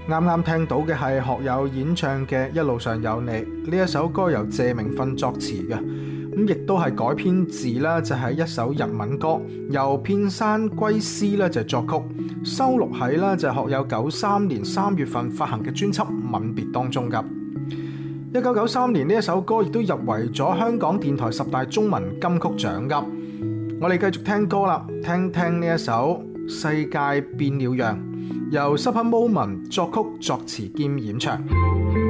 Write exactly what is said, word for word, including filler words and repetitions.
啱啱聽到嘅係學友演唱嘅《一路上有你》，呢一首歌由謝明訓作詞嘅，咁亦都係改編自啦，就係一首日文歌，由片山圭司咧就作曲，收錄喺啦就係學友九三年三月份發行嘅專輯《吻別》當中噶。一九九三年呢一首歌亦都入圍咗香港電台十大中文金曲獎噶。我哋繼續聽歌啦，聽聽呢一首《世界變了樣》，由 Supper Moment 作曲作詞兼演唱。